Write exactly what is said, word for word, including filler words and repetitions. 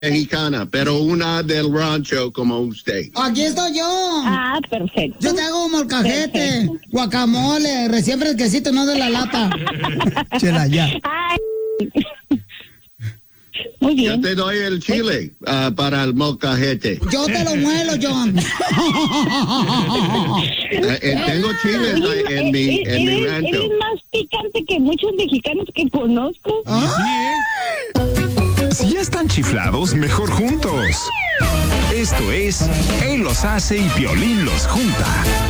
mexicana, pero una del rancho como usted. Aquí estoy yo. Ah, perfecto. Yo te hago molcajete, guacamole, recién fresquecito, no de la lata. Chela, ya. Ay. Muy bien. Yo te doy el chile uh, para el molcajete. Yo te lo muelo, John. Eh, eh, tengo chile Oye, en, en mi, eh, en mi eres, rancho. eres más picante que muchos mexicanos que conozco. Si ya están chiflados, mejor juntos. Esto es Él los hace y Piolín los junta.